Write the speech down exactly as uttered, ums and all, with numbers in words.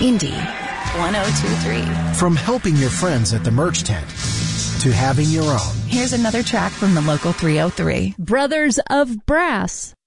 Indy one oh two three. From helping your friends at the merch tent to having your own. Here's another track from the local three oh three. Brothers of Brass.